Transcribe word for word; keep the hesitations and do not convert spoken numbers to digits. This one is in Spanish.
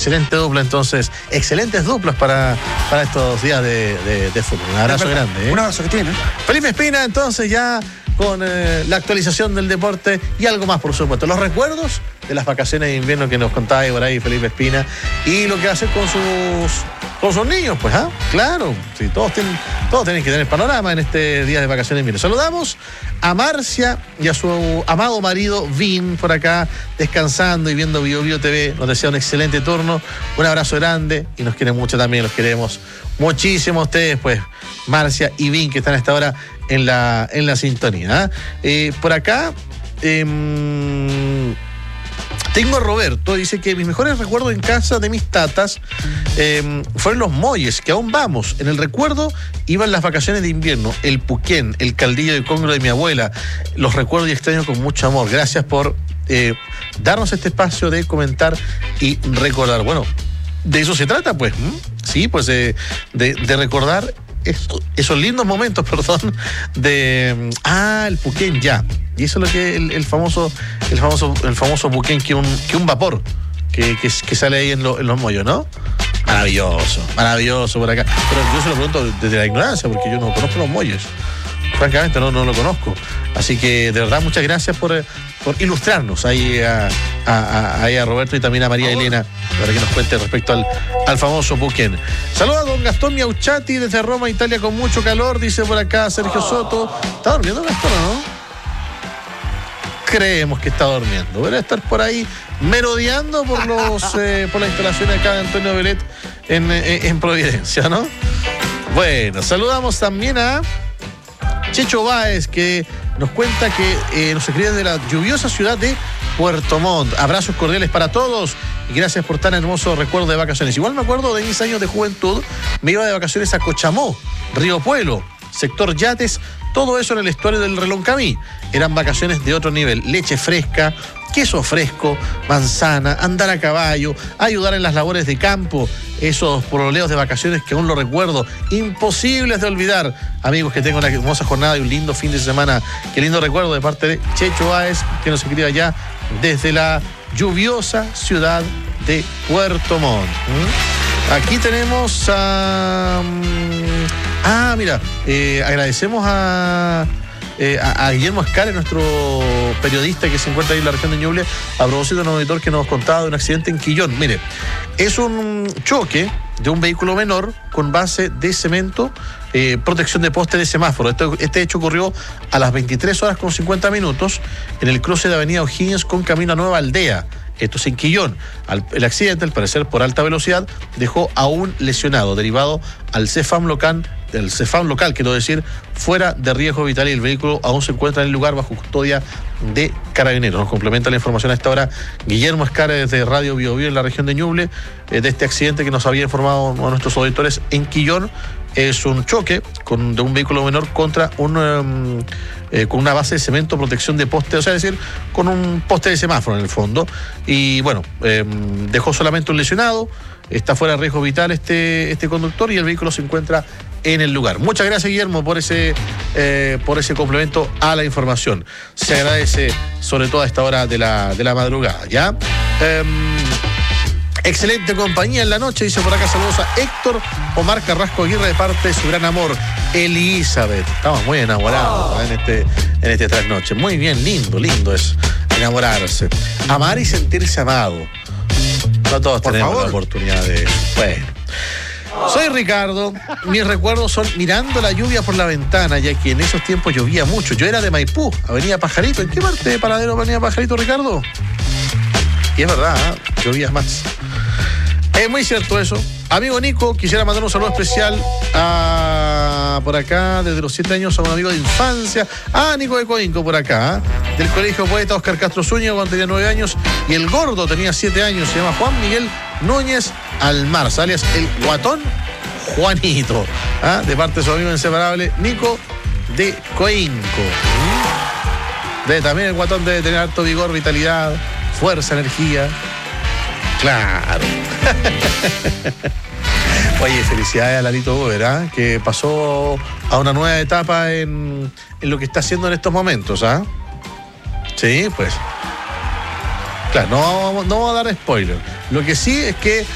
excelente dupla, entonces, excelentes duplas para, para estos días de, de, de fútbol. Un abrazo grande. ¿eh? Un abrazo que tiene. Felipe Espina, entonces, ya con eh, la actualización del deporte y algo más, por supuesto. Los recuerdos de las vacaciones de invierno que nos contaba por ahí Felipe Espina y lo que hace con sus, con sus niños, pues, ¿ah? Claro, sí, todos tienen, todos tienen que tener panorama en este día de vacaciones de invierno. Saludamos a Marcia y a su amado marido Vin por acá, descansando y viendo Bio Bio T V. Nos desea un excelente turno, un abrazo grande y nos quieren mucho también, los queremos muchísimo a ustedes, pues, Marcia y Vin, que están a esta hora en la, en la sintonía. ¿eh? Eh, por acá eh, tengo a Roberto, dice que mis mejores recuerdos en casa de mis tatas eh, fueron los molles, que aún vamos. En el recuerdo iban las vacaciones de invierno, el puquén, el caldillo de congro de mi abuela. Los recuerdo y extraño con mucho amor. Gracias por eh, darnos este espacio de comentar y recordar. Bueno, de eso se trata, pues. ¿Mm? Sí, pues de, de, de recordar Esos, esos lindos momentos, perdón, de... Ah, el puquén, ya. Y eso es lo que el, el famoso el famoso el famoso puquén, que un, que un vapor que, que, que sale ahí en, lo, en los mollos, ¿no? Maravilloso, maravilloso por acá. Pero yo se lo pregunto desde la ignorancia, porque yo no conozco los mollos. Francamente, no, no lo conozco. Así que, de verdad, muchas gracias por, por ilustrarnos ahí a, a, a, a Roberto y también a María Elena para que nos cuente respecto al, al famoso puquén. Saludos a don Gastón Miauchati desde Roma, Italia, con mucho calor, dice por acá Sergio Soto. ¿Está durmiendo Gastón o no? Creemos que está durmiendo. Debe estar por ahí merodeando por los eh, por las instalaciones acá de Antonio Belet en, en, en Providencia, ¿no? Bueno, saludamos también a Checho Báez, que nos cuenta que eh, nos escribe de la lluviosa ciudad de Puerto Montt. Abrazos cordiales para todos y gracias por tan hermoso recuerdo de vacaciones. Igual me acuerdo de mis años de juventud, me iba de vacaciones a Cochamó, Río Pueblo, sector yates, todo eso en el estuario del Reloncamí. Eran vacaciones de otro nivel, leche fresca, queso fresco, manzana, andar a caballo, ayudar en las labores de campo, esos pololeos de vacaciones que aún lo recuerdo, imposibles de olvidar. Amigos, que tengan una hermosa jornada y un lindo fin de semana. Qué lindo recuerdo de parte de Checho Báez, que nos escribe allá desde la lluviosa ciudad de Puerto Montt. ¿Mm? Aquí tenemos a... Ah, mira, eh, agradecemos a... Eh, a, a Guillermo Escale, nuestro periodista que se encuentra ahí en la región de Ñuble, a propósito de un auditor que nos contaba de un accidente en Quillón. Mire, es un choque de un vehículo menor con base de cemento, eh, protección de poste de semáforo. Este, este hecho ocurrió a las veintitrés horas con cincuenta minutos en el cruce de Avenida O'Higgins con camino a Nueva Aldea. Esto es en Quillón. El accidente, al parecer por alta velocidad, dejó a un lesionado, derivado al CEFAM local, el CEFAM local, quiero decir, fuera de riesgo vital, y el vehículo aún se encuentra en el lugar bajo custodia de Carabineros. Nos complementa la información a esta hora Guillermo Escara desde Radio Bio Bio en la región de Ñuble, eh, de este accidente que nos había informado a nuestros auditores en Quillón. Es un choque con, de un vehículo menor contra un, um, eh, con una base de cemento, protección de poste, o sea, es decir, con un poste de semáforo en el fondo. Y bueno, eh, dejó solamente un lesionado, está fuera de riesgo vital este, este conductor, y el vehículo se encuentra en el lugar. Muchas gracias, Guillermo, por ese, eh, por ese complemento a la información. Se agradece sobre todo a esta hora de la, de la madrugada, ¿ya? Eh, Excelente compañía en la noche, dice por acá. Saludos a Héctor Omar Carrasco Aguirre de parte de su gran amor, Elizabeth. Estamos muy enamorados, ¿no? en este en este trasnoche. Muy bien, lindo, lindo es enamorarse. Amar y sentirse amado. No todos por tenemos favor. La oportunidad de... Bueno. Soy Ricardo, mis recuerdos son mirando la lluvia por la ventana, ya que en esos tiempos llovía mucho. Yo era de Maipú, Avenida Pajarito. ¿En qué parte de Paradero Avenida Pajarito, Ricardo? Y es verdad, ¿eh? Llovía más. Es muy cierto eso. Amigo Nico, quisiera mandar un saludo especial a, por acá, desde los siete años, a un amigo de infancia, a Nico de Coinco, por acá, ¿eh? Del Colegio Poeta Oscar Castro Zúñiga, cuando tenía nueve años, y el gordo tenía siete años, se llama Juan Miguel Núñez Almarza, alias el guatón Juanito, ¿eh? De parte de su amigo inseparable, Nico de Coinco. ¿Mm? De, también el guatón debe tener alto vigor, vitalidad, fuerza, energía. Claro. Oye, felicidades a Lalito Bober, ¿eh? Que pasó a una nueva etapa en, en lo que está haciendo en estos momentos, ¿ah? ¿eh? Sí, pues. Claro, no, no vamos a dar spoiler. Lo que sí es que